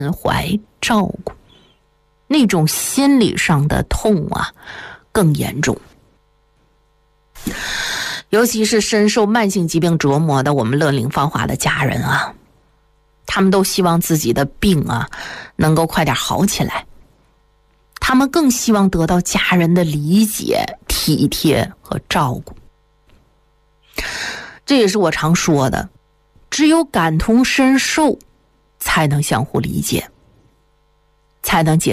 怀照顾，那种心理上的痛啊更严重。尤其是深受慢性疾病折磨的我们乐龄芳华的家人啊，他们都希望自己的病啊能够快点好起来，他们更希望得到家人的理解、体贴和照顾。这也是我常说的，只有感同身受，才能相互理解，才能解